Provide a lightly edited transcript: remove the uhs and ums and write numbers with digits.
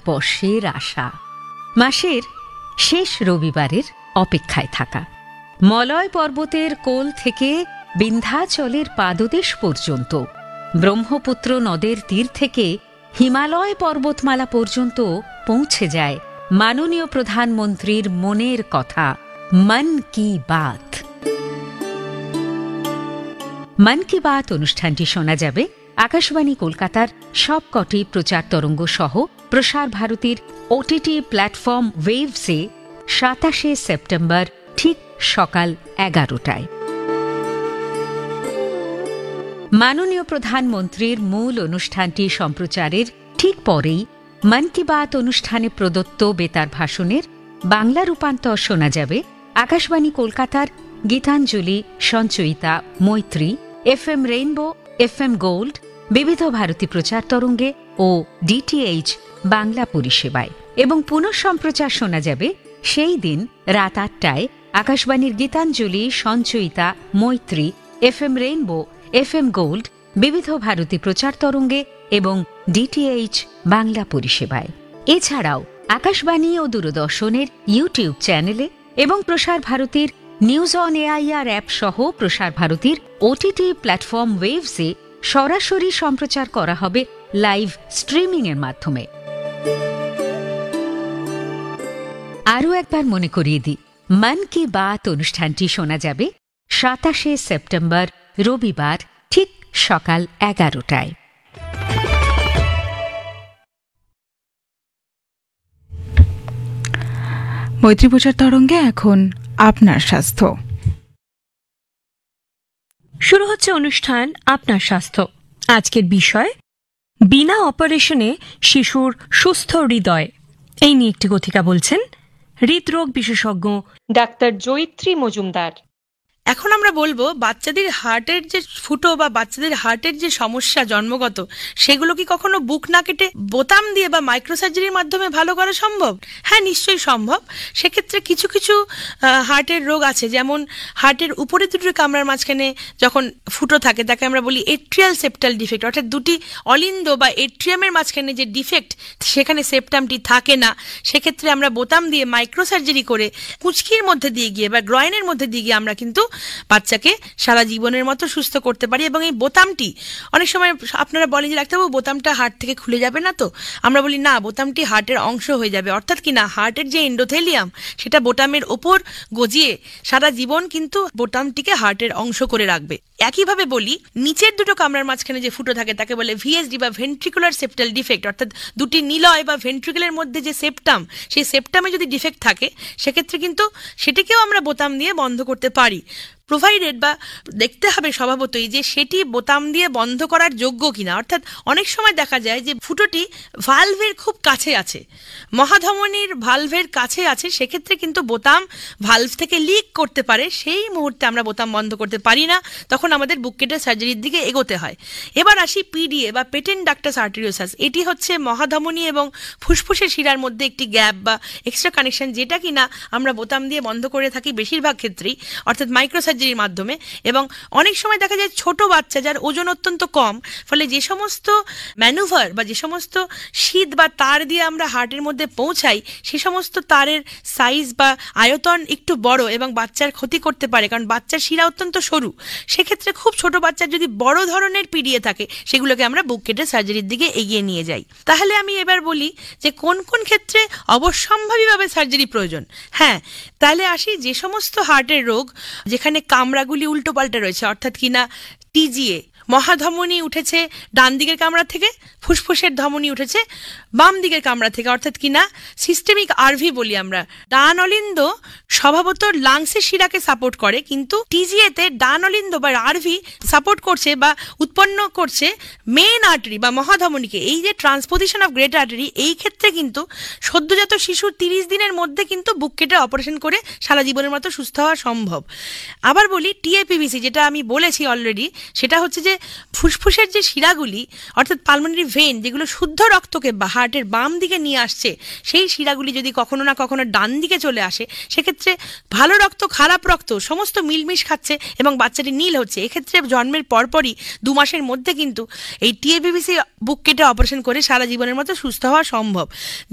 ভারতবর্ষের আশা। মাসের শেষ রবিবারের অপেক্ষায় থাকা, মলয় পর্বতের কোল থেকে বিন্ধ্যাচলের পাদদেশ পর্যন্ত, ব্রহ্মপুত্র নদের তীর থেকে হিমালয় পর্বতমালা পর্যন্ত পৌঁছে যায় মাননীয় প্রধানমন্ত্রীর মনের কথা, মন কি বাত। মন কি বাত অনুষ্ঠানটি শোনা যাবে আকাশবাণী কলকাতার সবকটি প্রচার তরঙ্গ সহ প্রসার ভারতীর ওটিটি প্ল্যাটফর্ম ওয়েভসে 27শে সেপ্টেম্বর ঠিক সকাল 11টায়। মাননীয় প্রধানমন্ত্রীর মূল অনুষ্ঠানটি সম্প্রচারের ঠিক পরেই মন কি বাত অনুষ্ঠানে প্রদত্ত বেতার ভাষণের বাংলা রূপান্তর শোনা যাবে আকাশবাণী কলকাতার গীতাঞ্জলি, সঞ্চয়িতা, মৈত্রী, এফএম রেইনবো, এফএম গোল্ড, বিবিধ ভারতী প্রচার তরঙ্গে ও ডিটিএইচ বাংলা পরিষেবায়, এবং পুনঃ সম্প্রচার শোনা যাবে সেই দিন রাত 8টায় আকাশবাণীর গীতাঞ্জলি, সঞ্চয়িতা, মৈত্রী, এফএম রেইনবো, এফএম গোল্ড, বিবিধ ভারতী প্রচার তরঙ্গে এবং ডিটিএইচ বাংলা পরিষেবায়। এছাড়াও আকাশবাণী ও দূরদর্শনের ইউটিউব চ্যানেলে এবং প্রসার ভারতীর নিউজ অন এআইআর অ্যাপ সহ প্রসার ভারতীর ওটিটি প্ল্যাটফর্ম ওয়েভসে সরাসরি সম্প্রচার করা হবে লাইভ স্ট্রিমিংয়ের মাধ্যমে। আরও একবার মনে করিয়ে দিই, মন কি বাত অনুষ্ঠানটি শোনা যাবে 27শে সেপ্টেম্বর রবিবার ঠিক সকাল 11টায়। মৈত্রী প্রচার তরঙ্গে এখন আপনার স্বাস্থ্য। শুরু হচ্ছে অনুষ্ঠান আপনার স্বাস্থ্য। আজকের বিষয় বিনা অপারেশনে শিশুর সুস্থ হৃদয়। এই নিয়ে একটি কথিকা বলছেন হৃদরোগ বিশেষজ্ঞ ডাক্তার জয়িত্রী মজুমদার। এখন আমরা বলবো বাচ্চাদের হার্টের যে ফুটো বা বাচ্চাদের হার্টের যে সমস্যা জন্মগত, সেগুলো কি কখনো বুক না কেটে বোতাম দিয়ে বা মাইক্রোসার্জারির মাধ্যমে ভালো করা সম্ভব? হ্যাঁ, নিশ্চয়ই সম্ভব। সেক্ষেত্রে কিছু কিছু হার্টের রোগ আছে, যেমন হার্টের উপরে দুটো কামরার মাঝখানে যখন ফুটো থাকে তাকে আমরা বলি এট্রিয়াল সেপ্টাল ডিফেক্ট, অর্থাৎ দুটি অলিন্দ বা এট্রিয়ামের মাঝখানে যে ডিফেক্ট, সেখানে সেপ্টামটি থাকে না। সেক্ষেত্রে আমরা বোতাম দিয়ে মাইক্রোসার্জারি করে কুঁচকির মধ্যে দিয়ে গিয়ে বা গ্রয়েনের মধ্যে দিয়ে গিয়ে আমরা কিন্তু বাচ্চাকে সারা জীবনের মতো সুস্থ করতে পারি। এবং এই বোতামটি অনেক সময় আপনারা বলেন যে ডাক্তারবাবু বোতামটা হার্ট থেকে খুলে যাবে না তো? আমরা বলি না, বোতামটি হার্টের অংশ হয়ে যাবে। অর্থাৎ কি না, হার্টের যে এন্ডোথেলিয়াম সেটা বোতামের ওপর গজিয়ে সারা জীবন কিন্তু বোতামটিকে হার্টের অংশ করে রাখবে। একইভাবে বলি, নিচের দুটো কামরার মাঝখানে যে ফুটো থাকে তাকে বলে ভিএসডি বা ভেন্ট্রিকুলার সেপ্টাল ডিফেক্ট, অর্থাৎ দুটি নিলয় বা ভেন্ট্রিকুলের মধ্যে যে সেপ্টাম, সেই সেপ্টামে যদি ডিফেক্ট থাকে সেক্ষেত্রে কিন্তু সেটিকেও আমরা বোতাম দিয়ে বন্ধ করতে পারি, প্রোভাইডেড বা দেখতে হবে স্বভাবতই যে সেটি বোতাম দিয়ে বন্ধ করার যোগ্য কিনা। অর্থাৎ অনেক সময় দেখা যায় যে ফুটোটি ভালভের খুব কাছে আছে, মহাধমনীর ভালভের কাছে আছে, সেক্ষেত্রে কিন্তু বোতাম ভালভ থেকে লিক করতে পারে, সেই মুহূর্তে আমরা বোতাম বন্ধ করতে পারি না, তখন আমাদের বুক কেটে সার্জারির দিকে এগোতে হয়। এবার আসি পিডিএ বা পেটেন্ট ডাক্টাস আর্টেরিওসাস। এটি হচ্ছে মহাধমনী এবং ফুসফুসের শিরার মধ্যে একটি গ্যাপ বা এক্সট্রা কানেকশন, যেটা কিনা আমরা বোতাম দিয়ে বন্ধ করে থাকি বেশিরভাগ ক্ষেত্রেই, অর্থাৎ মাইক্রোসার্জারির মাধ্যমে। এবং অনেক সময় দেখা যায় ছোট বাচ্চা যার ওজন অত্যন্ত কম, ফলে যে সমস্ত ম্যানুভার বা যে সমস্ত শীত বা তার দিয়ে আমরা হার্টের মধ্যে পৌঁছাই, সে সমস্ত তারের সাইজ বা আয়তন একটু বড় এবং বাচ্চার ক্ষতি করতে পারে, কারণ বাচ্চার শিরা অত্যন্ত সরু। সেক্ষেত্রে খুব ছোট বাচ্চার যদি বড় ধরনের পিডিএ থাকে, সেগুলোকে আমরা বুক কেটে সার্জারির দিকে এগিয়ে নিয়ে যাই। তাহলে আমি এবার বলি যে কোন কোন ক্ষেত্রে অবশ্যম্ভাবীভাবে সার্জারি প্রয়োজন। হ্যাঁ, তাহলে আসি যে সমস্ত হার্টের রোগ যেখানে কামরাগুলি উল্টো পাল্টা রয়েছে, অর্থাৎ কিনা টিজিএ, মহাধমনী উঠেছে ডান দিকের কামরা থেকে, ফুসফুসের ধমনী উঠেছে বাম দিকের কামরা থেকে, অর্থাৎ কিনা সিস্টেমিক আরভি বলি আমরা। ডান অলিন্দ স্বভাবত লাংসের শিরাকে সাপোর্ট করে, কিন্তু টিজিএতে ডান অলিন্দ বা আরভি সাপোর্ট করছে বা উৎপন্ন করছে মেন আর্টারি বা মহাধমনীকে। এই যে ট্রান্সপোজিশন অফ গ্রেট আর্টারি, এই ক্ষেত্রে কিন্তু সদ্যজাত শিশুর 30 দিনের মধ্যে কিন্তু বুক কেটে অপারেশন করে সারা জীবনের মতো সুস্থ হওয়া সম্ভব। আবার বলি টিএপিভিসি, যেটা আমি বলেছি অলরেডি, সেটা হচ্ছে যে ফুসফুসের যে শিরাগুলি, অর্থাৎ পালমোনারি ভেইন, যেগুলো শুদ্ধ রক্তকে হার্টের বাম দিকে নিয়ে আসছে, সেই শিরাগুলি যদি কখনো না কখনো ডান দিকে চলে আসে, সেক্ষেত্রে ভালো রক্ত খারাপ রক্ত সমস্ত মিলমিশ খাচ্ছে এবং বাচ্চাটি নীল হচ্ছে। এক্ষেত্রে জন্মের পরপরই 2 মাসের মধ্যে কিন্তু এই টিএপিভিসি বুক কেটে অপারেশন করে সারা জীবনের মতো সুস্থ হওয়া সম্ভব।